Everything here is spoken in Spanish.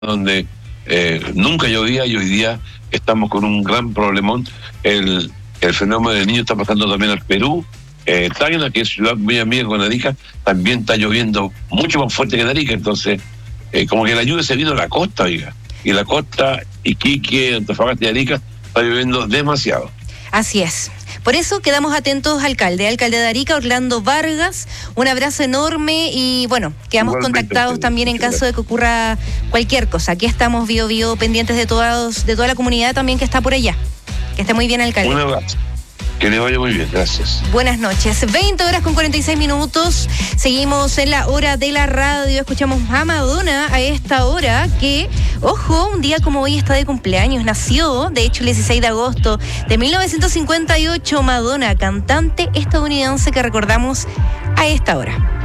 donde nunca llovía y hoy día estamos con un gran problemón. El fenómeno del Niño está pasando también al Perú. Tacna, que es ciudad muy amiga con Arica, también está lloviendo mucho más fuerte que en Arica, entonces como que la lluvia se vino a la costa, oiga, y la costa, Iquique, Antofagasta y Arica, está lloviendo demasiado. Así es. Por eso quedamos atentos, alcalde de Arica, Orlando Vargas, un abrazo enorme y bueno, quedamos Igualmente, contactados también en caso de que ocurra cualquier cosa. Aquí estamos Bio pendientes de toda la comunidad también que está por allá. Que esté muy bien, alcalde. Un abrazo. Que le vaya muy bien, gracias. Buenas noches. 20:46. Seguimos en la hora de la radio. Escuchamos a Madonna a esta hora que, ojo, un día como hoy está de cumpleaños. Nació, de hecho, el 16 de agosto de 1958. Madonna, cantante estadounidense que recordamos a esta hora.